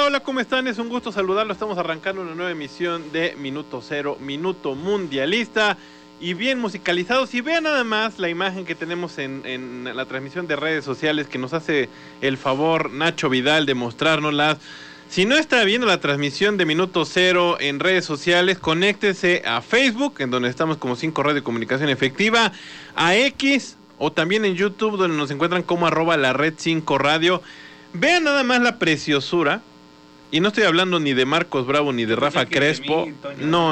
Hola, ¿cómo están? Es un gusto saludarlos. Estamos arrancando una nueva emisión de Minuto Cero, Minuto Mundialista. Y bien musicalizados. Y vean nada más la imagen que tenemos en la transmisión de redes sociales que nos hace el favor Nacho Vidal de mostrárnoslas. Si no está viendo la transmisión de Minuto Cero en redes sociales, conéctese a Facebook, en donde estamos como 5 Radio de Comunicación Efectiva, a X o también en YouTube, donde nos encuentran como @lared5radio. Vean nada más la preciosura. Y no estoy hablando ni de Marcos Bravo ni de Rafa Crespo. No.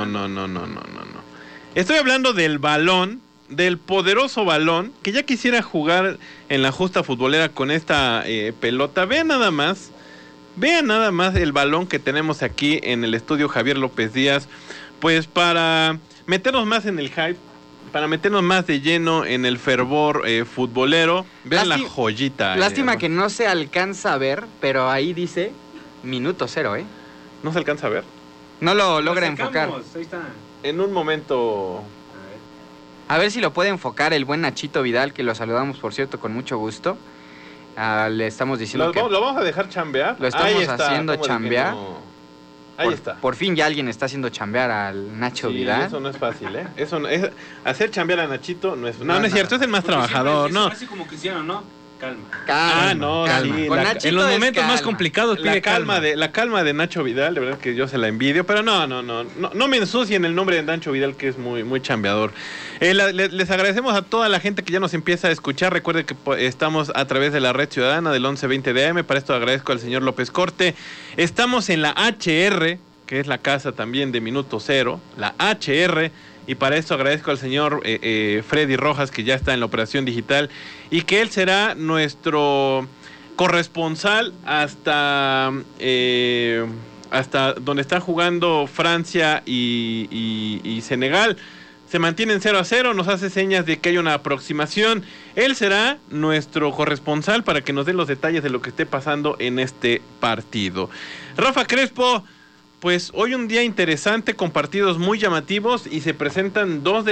Estoy hablando del balón, del poderoso balón, que ya quisiera jugar en la justa futbolera con esta pelota. Vean nada más el balón que tenemos aquí en el estudio Javier López Díaz. Pues para meternos más en el hype, para meternos más de lleno en el fervor futbolero. Vean la joyita. Lástima que no se alcanza a ver, pero ahí dice Minuto Cero, ¿eh? ¿No se alcanza a ver? No lo logra enfocar. Ahí está. En un momento... A ver si lo puede enfocar el buen Nachito Vidal, que lo saludamos, por cierto, con mucho gusto. Le estamos diciendo que... ¿Lo vamos a dejar chambear? Lo estamos haciendo chambear. Ahí está. Por fin ya alguien está haciendo chambear al Nacho Vidal. Eso no es fácil, ¿eh? Hacer chambear a Nachito no es... No es cierto, es el más trabajador, ¿no? Así como cristiano, ¿no? Calma. Calma. Sí, Con Nachito en los momentos calma. más complicados pide la calma de Nacho Vidal, de verdad que yo se la envidio, pero no me ensucien el nombre de Nacho Vidal, que es muy, muy chambeador. Les agradecemos a toda la gente que ya nos empieza a escuchar. Recuerden que estamos a través de la Red Ciudadana del 1120 de AM. Para esto agradezco al señor López Corte. Estamos en la HR, que es la casa también de Minuto Cero, la HR. Y para esto agradezco al señor Freddy Rojas, que ya está en la operación digital y que él será nuestro corresponsal hasta donde están jugando Francia y Senegal. Se mantienen 0-0, nos hace señas de que hay una aproximación. Él será nuestro corresponsal para que nos dé los detalles de lo que esté pasando en este partido. Rafa Crespo, pues hoy un día interesante con partidos muy llamativos y se presentan dos de